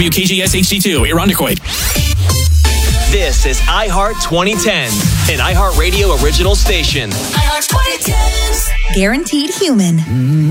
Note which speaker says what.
Speaker 1: WKGS HD2, Irondequoit.
Speaker 2: This is iHeart 2010, an iHeartRadio original station.
Speaker 3: iHeart 2010s.
Speaker 4: Guaranteed human.